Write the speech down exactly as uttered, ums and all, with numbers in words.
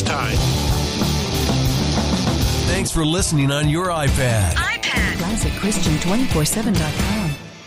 next time. Thanks for listening on your iPad. iPad. Classic Christian two forty-seven dot com.